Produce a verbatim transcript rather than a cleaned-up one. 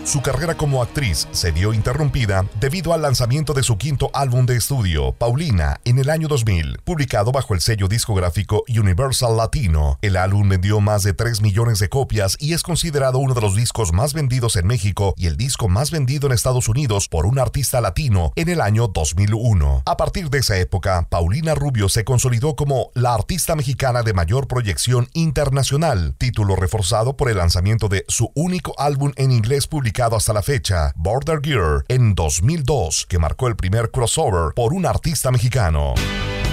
Su carrera como actriz se vio interrumpida debido al lanzamiento de su quinto álbum de estudio, Paulina, en el año dos mil, publicado bajo el sello discográfico Universal Latino. El álbum vendió más de tres millones de copias y es considerado uno de los discos más vendidos en México y el disco más vendido en Estados Unidos por un artista latino en el año dos mil uno. A partir de esa época, Paulina Rubio se consolidó como la artista mexicana de mayor proyección internacional, título reforzado por el lanzamiento de su único álbum en inglés publicado hasta la fecha, Border Girl, en dos mil dos, que marcó el primer crossover por un artista mexicano.